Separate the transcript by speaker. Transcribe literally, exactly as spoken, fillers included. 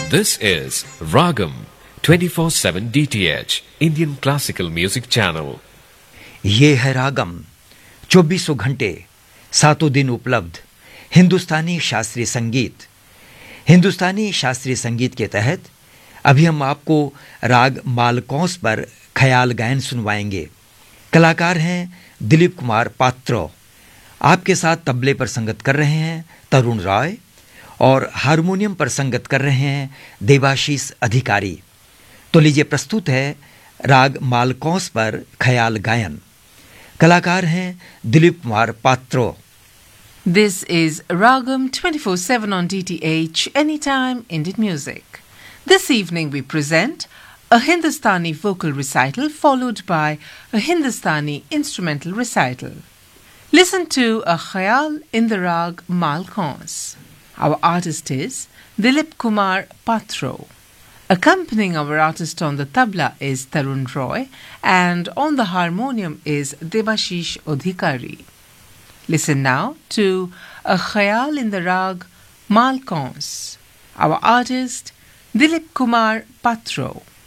Speaker 1: This is Ragam twenty-four seven D T H Indian Classical Music Channel.
Speaker 2: ये है रागम, चौबीसों घंटे सातों दिन उपलब्ध हिंदुस्तानी शास्त्रीय संगीत। हिंदुस्तानी शास्त्रीय संगीत के तहत अभी हम आपको राग मालकौंस पर ख्याल गायन सुनवाएंगे। कलाकार हैं दिलीप कुमार पात्रो। आपके साथ तबले पर संगत कर रहे हैं तरुण रॉय और हारमोनियम पर संगत कर रहे हैं देवाशीष अधिकारी। तो लीजिए प्रस्तुत है राग मालकौंस पर ख्याल गायन। कलाकार हैं Dilip Kumar Patro.
Speaker 3: This is Ragam twenty-four seven on D T H, Anytime Indian Music. This evening we present a Hindustani vocal recital followed by a Hindustani instrumental recital. Listen to a Khayal in the Rag Malkauns. Our artist is Dilip Kumar Patro. Accompanying our artist on the tabla is Tarun Roy and on the harmonium is Devashish Adhikari. Listen now to a Khayal in the Rag Malkauns. Our artist Dilip Kumar Patro.